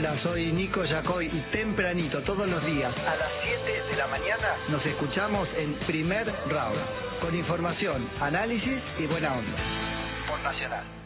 Hola, soy Nico Yacoy y tempranito todos los días a las 7 de la mañana nos escuchamos en Primer Round con información, análisis y buena onda. Por Nacional.